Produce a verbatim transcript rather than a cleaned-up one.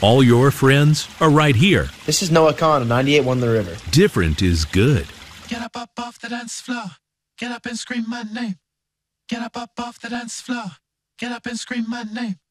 All your friends are right here. This is Noah Khan of ninety-eight point one The River. Different is good. Get up, up off the dance floor. Get up and scream my name. Get up, up off the dance floor. Get up and scream my name.